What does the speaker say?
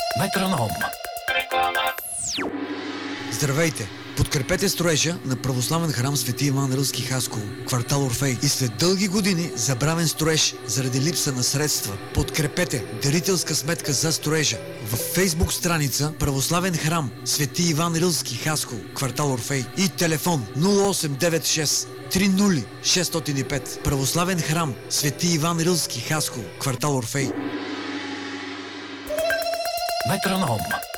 Метроном. Здравейте! Подкрепете строежа на православен храм Свети Иван Рилски Хасково, квартал Орфей. И след дълги години забравен строеж заради липса на средства. Подкрепете дарителска сметка за строежа в Фейсбук страница Православен храм Свети Иван Рилски Хасково, квартал Орфей и телефон 0896 30 605. Православен храм Свети Иван Рилски Хасково, квартал Орфей. Метроном.